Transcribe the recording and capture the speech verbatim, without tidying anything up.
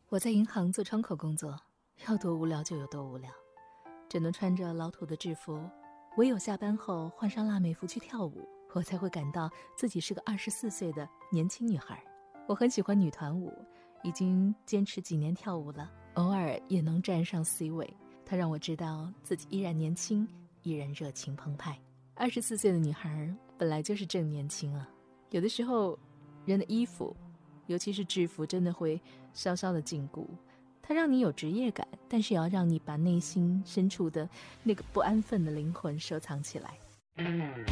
我在银行做窗口工作，要多无聊就有多无聊，只能穿着老土的制服，唯有下班后换上辣妹服去跳舞，我才会感到自己是个二十四岁的年轻女孩。我很喜欢女团舞，已经坚持几年跳舞了，偶尔也能站上 C 位，它让我知道自己依然年轻，依然热情澎湃。二十四岁的女孩本来就是正年轻啊，有的时候人的衣服尤其是制服真的会稍稍的禁锢，它让你有职业感，但是也要让你把内心深处的那个不安分的灵魂收藏起来。